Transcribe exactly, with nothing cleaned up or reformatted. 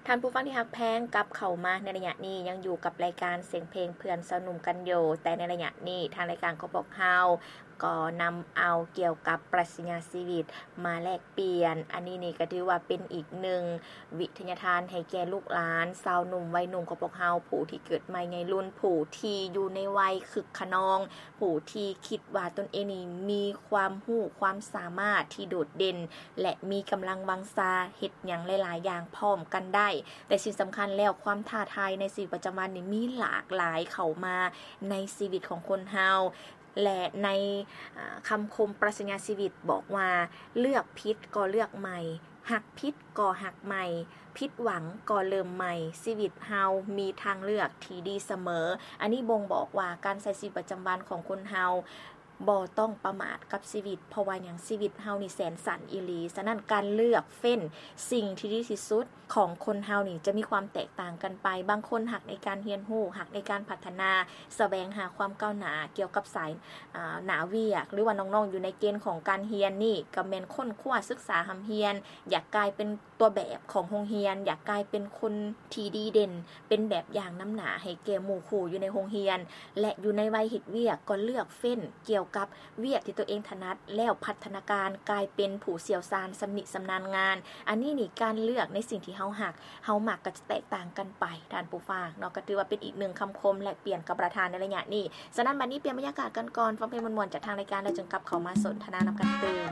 ท่านผู้ฟังที่ฮักแพงกับเข้ามาในระยะนี้ยังอยู่กับรายการเสียงเพลงเพื่อนสนุมกันอยู่แต่ในระยะนี้ทางรายการก็บอกเฮาก็นำเอาเกี่ยวกับปรัชญาชีวิตมาแลกเปลี่ยนอันนี้นี่ก็ถือว่าเป็นอีกหนึ่งวิทยาทานให้แก่ลูกหลานสาวหนุ่มวัยหนุ่มก็บอกเฮาผู้ที่เกิดใหม่ในรุ่นผู้ที่อยู่ในวัยคึกขนองผู้ที่คิดว่าตนเองนี่มีความรู้ความสามารถที่โดดเด่นและมีกำลังวังชาเฮ็ดหยังหลายๆอย่างพร้อมกันได้แต่สิ่งสำคัญแล้วความท้าทายในชีวิตประจำวันนี่มีหลากหลายเข้ามาในชีวิตของคนเฮาและในคำคมปรัชญาชีวิตบอกว่าเลือกผิดก็เลือกใหม่หักผิดก็หักใหม่ผิดหวังก็เริ่มใหม่ชีวิตเฮามีทางเลือกที่ดีเสมออันนี้บ่งบอกว่าการใช้ชีวิตประจำวันของคนเฮาบ่ต้องประมาทกับชีวิตเพราะว่าอย่างชีวิตเฮานี่แสนสันอีหลีฉะนั้นการเลือกเฟ้นสิ่งที่ดีที่สุดของคนเฮานี่จะมีความแตกต่างกันไปบางคนหักในการเรียนรู้หักในการพัฒนาแสวงหาความก้าวหน้าเกี่ยวกับสายอ่าหน้าเวียกหรือว่าน้องๆอยู่ในเกณฑ์ของการเรียนนี่ก็แม่นค้นคว้าศึกษาหำเรียนอยากกลายเป็นตัวแบบของโรงเรียนอยากกลายเป็นคนที่ดีเด่นเป็นแบบอย่างนำหน้าให้แก่หมู่คู่อยู่ในโรงเรียนและอยู่ในวัยเฮ็ดเวียกก็เลือกเฟ้นเกี่ยวกับเวียกที่ตัวเองถนัดแล้วพัฒนาการกลายเป็นผู้เชี่ยวชาญสำนิสำนานงานอันนี้นี่การเลือกในสิ่งที่เฮาหักเฮามักก็จะแตกต่างกันไปท่านผู้ฟังเนาะก็ถือว่าเป็นอีกหนึ่งคำคมและเปลี่ยนกับประธานในระยะนี้ฉะนั้นบัดนี้เปลี่ยนบรรยากาศกันก่อนฟังเพลงม่วนๆจากทางรายการแล้วจึงกลับเข้ามาสนทนานำกันตื่น